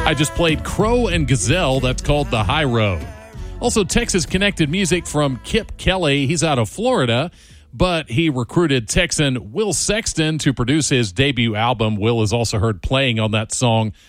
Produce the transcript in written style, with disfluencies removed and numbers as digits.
I just played Crow and Gazelle. That's called The High Road. Also, Texas-connected music from Kip Kelly. He's out of Florida, but he recruited Texan Will Sexton to produce his debut album. Will is also heard playing on that song